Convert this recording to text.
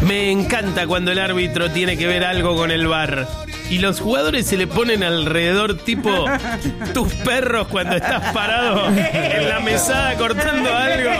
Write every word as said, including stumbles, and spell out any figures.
Me encanta cuando el árbitro tiene que ver algo con el V A R. Y los jugadores se le ponen alrededor tipo tus perros cuando estás parado en la mesada cortando algo.